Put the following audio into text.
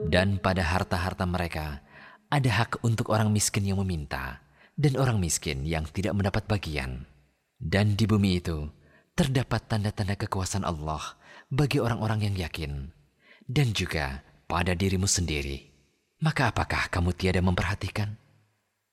Dan pada harta-harta mereka ada hak untuk orang miskin yang meminta dan orang miskin yang tidak mendapat bagian. Dan di bumi itu terdapat tanda-tanda kekuasaan Allah bagi orang-orang yang yakin dan juga pada dirimu sendiri. Maka apakah kamu tiada memperhatikan?